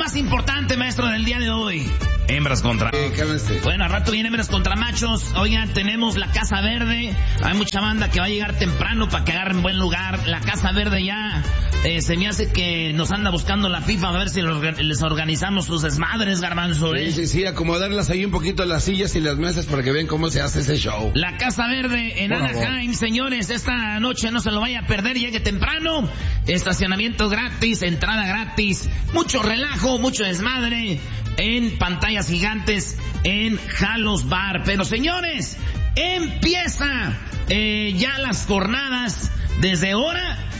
más importante, maestro, del día de hoy. Hembras contra... Bueno, al rato vienen hembras contra machos. Oigan, tenemos la Casa Verde. Hay mucha banda que va a llegar temprano para que agarren buen lugar. La Casa Verde ya se me hace que nos anda buscando la FIFA a ver si les organizamos sus desmadres, Garbanzo. Sí, acomodarlas ahí un poquito las sillas y las mesas para que vean cómo se hace ese show. La Casa Verde en Anaheim, señores, esta noche no se lo vaya a perder, llegue temprano. Estacionamiento gratis, entrada gratis, mucho relajo, mucho desmadre en pantallas gigantes en Jalos Bar. Pero señores, empieza ya las jornadas desde ahora.